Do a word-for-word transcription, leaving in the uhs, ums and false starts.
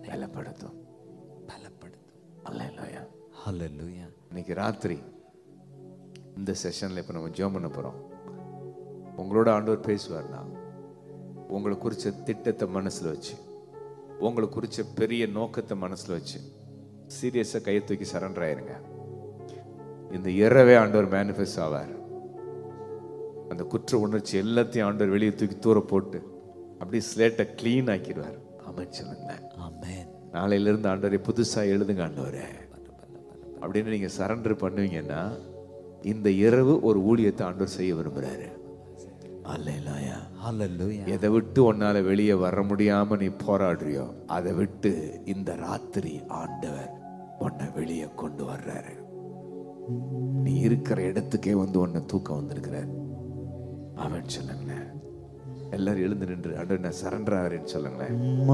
பலப்படுத்தும் பலப்படுத்தும். அல்லேலூயா. ஹல்லேலூயா. இன்னைக்கு ராத்திரி இந்த செஷன்ல இப்ப நம்ம ஜெபம் பண்ண போறோம். உங்களோட ஆண்டவர் பேசுவார்னா உங்களை குறிச்ச திட்டத்தை மனசுல வச்சு, உங்களை குறிச்ச பெரிய நோக்கத்தை மனசுல வச்சு சீரியஸா கையை தூக்கி சரண்டர் ஆயிருங்க. இந்த இரவே ஆண்டவர் மேனிஃபெஸ்ட் ஆவார். அந்த குற்ற உணர்ச்சி எல்லாத்தையும் ஆண்டவர் வெளியே தூக்கி தூர போட்டு அப்படியே ஸ்லேட்டை கிளீன் ஆக்கிடுவார். ஆமென் சொல்லுங்க. ஆமென். நாளையில இருந்து ஆண்டவரை புதுசா எழுதுங்க ஆண்டவரே அப்படின்னு நீங்க சரண்டர் பண்ணுவீங்கன்னா இந்த இரவு ஒரு ஊழியத்தை ஆண்டவர் செய்ய விரும்புறாரு. அல்லேலூயா. ஹல்லேலூயா. எதை விட்டு உன்னால வெளியே வர முடியாம நீ போராடுறியோ அதை விட்டு இந்த ராத்திரி ஆண்டவர் உன்னை வெளியே கொண்டு வர்றாரு. நீ இருக்கிற இடத்துக்கே வந்து உன்னை தூக்கம் வந்திருக்கிறார். அவன் சொல்லுங்களேன். எல்லாரும் எழுந்து நின்று ஆண்டவர் நான் சரண்டர் ஆகிறேன்னு சொல்லுங்களேன்.